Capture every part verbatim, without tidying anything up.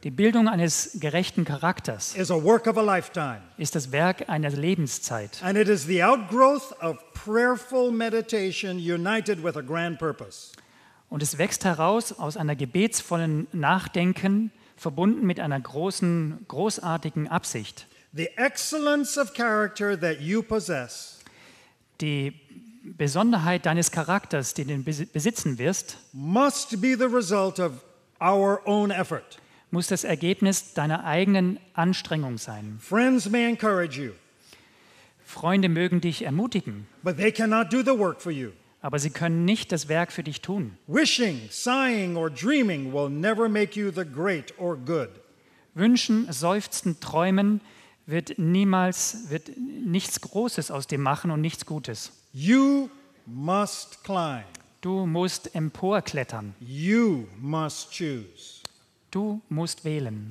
Die Bildung eines gerechten Charakters is a work of a lifetime. ist das Werk einer Lebenszeit. And it is the outgrowth of prayerful meditation united with a grand purpose. Und es wächst heraus aus einer gebetsvollen Nachdenken, verbunden mit einer großen, großartigen Absicht. The excellence of character that you possess Die Besonderheit deines Charakters, den du besitzen wirst, must be the result of our own effort. muss das Ergebnis deiner eigenen Anstrengung sein. Friends may encourage you, Freunde mögen dich ermutigen, but they cannot do the work for you. aber sie können nicht das Werk für dich tun. Wishing, sighing, or dreaming will never make you the great or good. Wünschen, seufzen, träumen wird niemals, wird nichts Großes aus dem machen und nichts Gutes. You must climb. Du musst emporklettern. You must choose. Du musst wählen.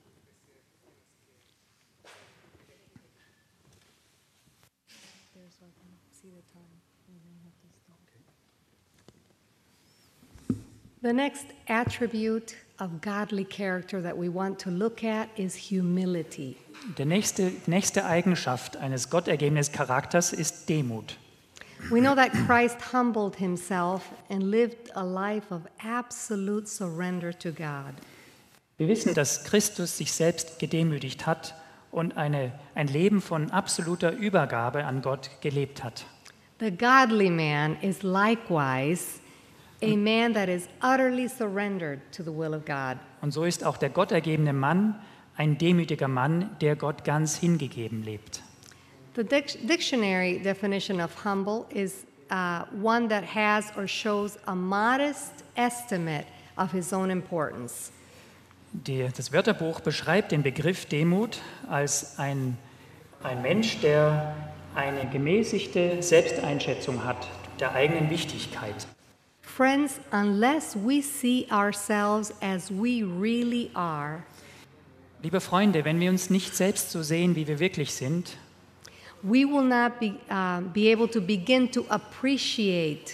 The next attribute of godly character that we want to look at is humility. Die nächste, nächste Eigenschaft eines gottergebenen Charakters ist Demut. We know that Christ humbled himself and lived a life of absolute surrender to God. Wir wissen, dass Christus sich selbst gedemütigt hat und eine, ein Leben von absoluter Übergabe an Gott gelebt hat. The godly man is likewise a man that is utterly surrendered to the will of God. Und so ist auch der gottergebene Mann ein demütiger Mann, der Gott ganz hingegeben lebt. The dic- dictionary definition of humble is uh, one that has or shows a modest estimate of his own importance. Die, das Wörterbuch beschreibt den Begriff Demut als ein, ein Mensch, der eine gemäßigte Selbsteinschätzung hat der eigenen Wichtigkeit. Friends, unless we see ourselves as we really are, Liebe Freunde, wenn wir uns nicht selbst so sehen, wie wir wirklich sind, we will not be, uh, be able to begin to appreciate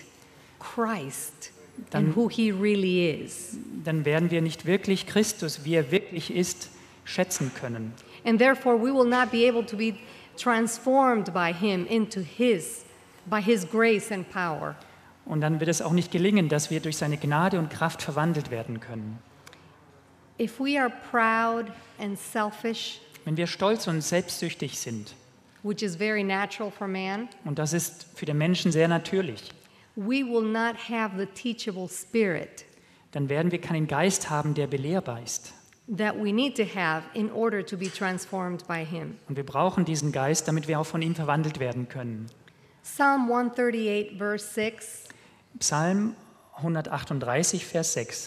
Christ and Dann- who he really is. dann werden wir nicht wirklich Christus, wie er wirklich ist, schätzen können. And therefore, we will not be able to be transformed by him into his, by his grace and power. Und dann wird es auch nicht gelingen, dass wir durch seine Gnade und Kraft verwandelt werden können. If we are proud and selfish, Wenn wir stolz und selbstsüchtig sind, which is very natural for man, und das ist für den Menschen sehr natürlich, we will not have the teachable spirit dann werden wir keinen Geist haben, der belehrbar ist. that we need to have in order to be transformed by him. Und wir brauchen diesen Geist, damit wir auch von ihm verwandelt werden können. Psalm one thirty-eight, verse six. Psalm hundertachtunddreißig, Vers sechs.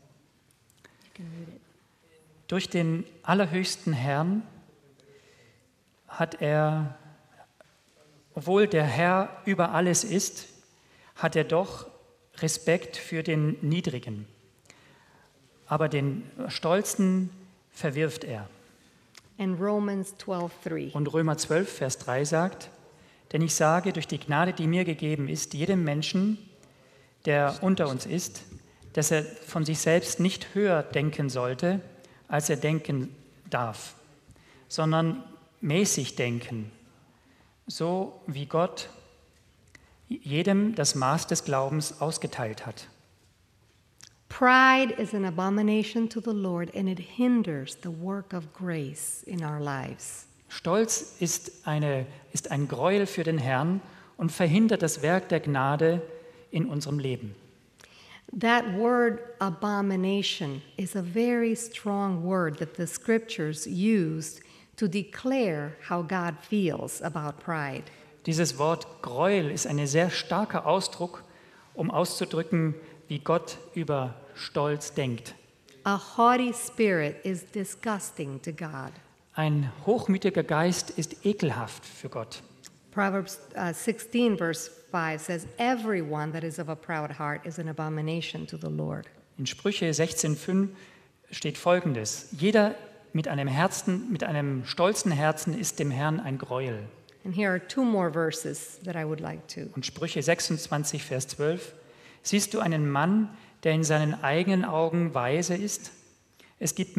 Durch den allerhöchsten Herrn hat er, obwohl der Herr über alles ist, hat er doch Respekt für den Niedrigen. Aber den Stolzen verwirft er. And Romans twelve, three. Und Römer zwölf, Vers drei sagt, denn ich sage, durch die Gnade, die mir gegeben ist, jedem Menschen, der unter uns ist, dass er von sich selbst nicht höher denken sollte, als er denken darf, sondern mäßig denken, so wie Gott jedem das Maß des Glaubens ausgeteilt hat. Pride is an abomination to the Lord, and it hinders the work of grace in our lives. Stolz ist, eine, ist ein Gräuel für den Herrn und verhindert das Werk der Gnade in unserem Leben. That word abomination is a very strong word that the scriptures used to declare how God feels about pride. Dieses Wort Gräuel ist ein sehr starker Ausdruck, um auszudrücken, wie Gott über Stolz denkt. A haughty spirit is disgusting to God. Ein hochmütiger Geist ist ekelhaft für Gott. Proverbs uh, sixteen, verse five says, everyone that is of a proud heart is an abomination to the Lord. In Sprüche sechzehn fünf steht Folgendes: Jeder mit einem Herzen, mit einem stolzen Herzen ist dem Herrn ein Gräuel. And here are two more verses that I would like to. Und Sprüche sechsundzwanzig, Vers zwölf: Siehst du einen Mann, der in seinen eigenen Augen weise ist? Es gibt